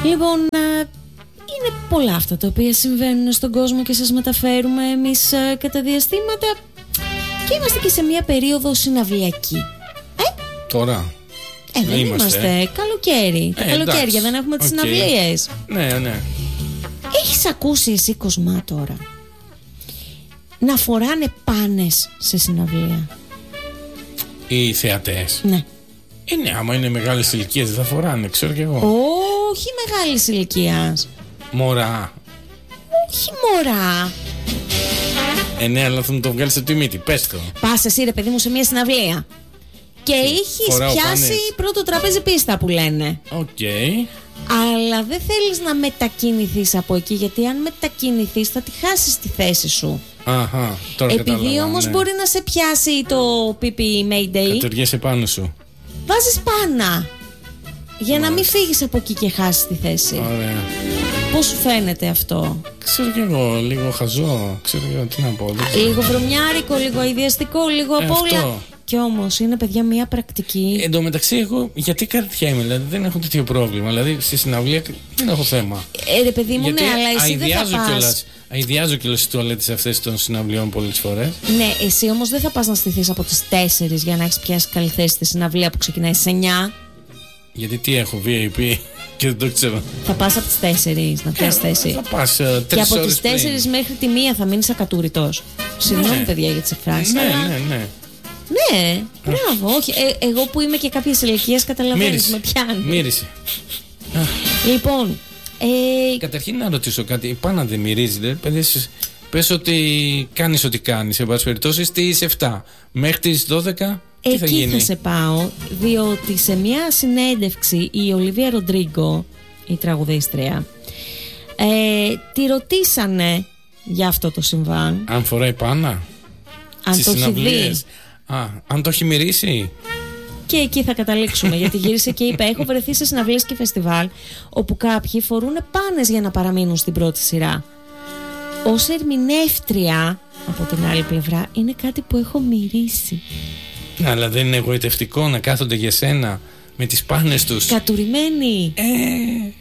Λοιπόν, είναι πολλά αυτά τα οποία συμβαίνουν στον κόσμο και σας μεταφέρουμε εμείς κατά διαστήματα. Και είμαστε και σε μια περίοδο συναυλιακή. Τώρα δεν είμαστε. Καλοκαίρι. Τα καλοκαίρια δεν έχουμε τις συναυλίες. Ναι. Έχεις ακούσει εσύ, Κοσμά, τώρα να φοράνε πάνες σε συναυλία? Οι θεατές? Ναι. Ναι, άμα είναι μεγάλες ηλικίες δεν θα φοράνε, ξέρω κι εγώ. Όχι μεγάλης ηλικίας. Μωρά. Όχι μωρά. Ναι, αλλά θα μου το βγάλεις από τη μύτη, πες το. Πας εσύ, ρε παιδί μου, σε μια συναυλία και έχεις πιάσει πάνες. πρώτο τραπέζι πίστα που λένε. Αλλά δεν θέλεις να μετακινηθείς από εκεί, γιατί αν μετακινηθείς θα τη χάσεις τη θέση σου. Αχα, τώρα επειδή όμως μπορεί να σε πιάσει το PPE Mayday, κατουργέσαι πάνω σου. βάζεις πάνα για να μην φύγεις από εκεί και χάσεις τη θέση. Ωραία. Πώς σου φαίνεται αυτό? Ξέρω κι εγώ, λίγο χαζό. Ξέρω κι εγώ τι να πω. Λίγο βρωμιάρικο, λίγο αηδιαστικό, λίγο απ' όλα. Κι όμως είναι, παιδιά, μια πρακτική. Εν τω μεταξύ, εγώ γιατί κρατιέμαι, δηλαδή δεν έχω τέτοιο πρόβλημα. Δηλαδή στη συναυλία δεν έχω θέμα. Ρε παιδί μου, γιατί ναι, αλλά εσύ δεν θα πας. Αηδιάζω κιόλας στις τουαλέτες αυτές των συναυλιών πολλές φορές. Ναι, εσύ όμως δεν θα πας να στηθείς από τις 4 για να έχεις πιάσει καλή θέση στη συναυλία που ξεκινάει στις 9. Γιατί τι έχω, VIP και δεν το ξέρω. Θα πας από τις 4 να πιάσεις θέση. Θα πας 3 ώρες. Και από τις 4 μέχρι τη 1 θα μείνεις ακατούρητος. Συγγνώμη, παιδιά, για τις εκφράσεις. Ναι. Ναι, μπράβο, όχι. Εγώ που είμαι και κάποιες ηλικίες καταλαβαίνεις, με πιάνει. Μύρισε. Λοιπόν. Καταρχήν να ρωτήσω κάτι. Η πάνα δεν μυρίζει, πες ότι κάνεις ό,τι κάνεις. Σε πάση περιπτώσει στις 7 μέχρι τις 12. Τι θα γίνει? Εκεί θα σε πάω, διότι σε μια συνέντευξη η Ολιβία Ροντρίγκο, η τραγουδίστρια, τη ρωτήσανε για αυτό το συμβάν. Αν φοράει πάνα? Αν το έχει δει. Αν το έχει μυρίσει. Και εκεί θα καταλήξουμε, γιατί γύρισε και είπε: έχω βρεθεί σε συναυλίες και φεστιβάλ όπου κάποιοι φορούν πάνες για να παραμείνουν στην πρώτη σειρά. Ως ερμηνεύτρια, από την άλλη πλευρά, είναι κάτι που έχω μυρίσει. Αλλά δεν είναι εγωιτευτικό να κάθονται για σένα με τις πάνες τους κατουρημένοι?